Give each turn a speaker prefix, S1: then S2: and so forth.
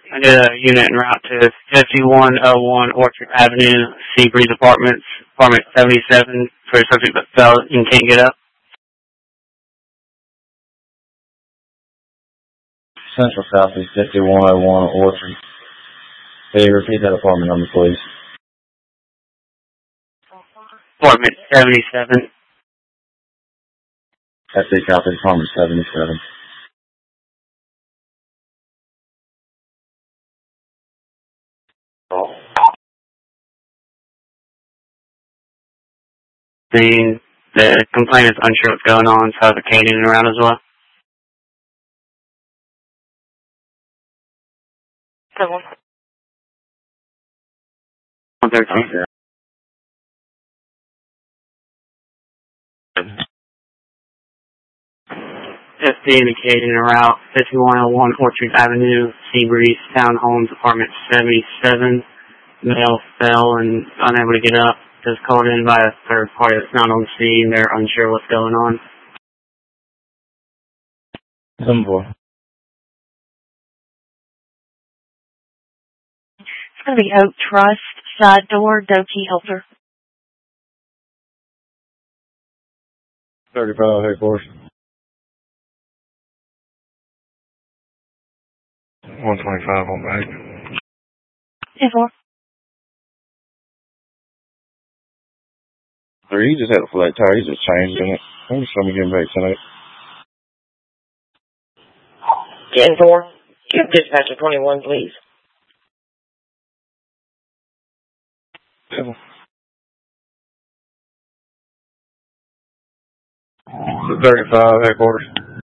S1: I did a unit en route to 5101 Orchard Avenue, Seabreeze Apartments, apartment 77, for a subject that fell and can't get up.
S2: Central Southeast 5101 Orchard. Hey, repeat that apartment number, please.
S1: Apartment 77.
S2: That's it, copy. Apartment 77.
S1: The complainant's unsure what's going on, so the Canadian around as well.
S3: Someone.
S1: 113. FD indicating a route 5101 Orchard Avenue, Seabreeze Townhomes, apartment 77. Male fell and unable to get up. Just called in by a third party that's not on scene. They're unsure what's going on.
S2: Number 4.
S3: It's going to be Oak Trust, side door, door key holder.
S2: 35 headquarters. 125 on back.
S3: 10-4.
S2: He just had a flat tire. He just changed in it. I'm just trying to get him back tonight.
S4: 10-4. Give dispatcher 21, please.
S2: 35 headquarters.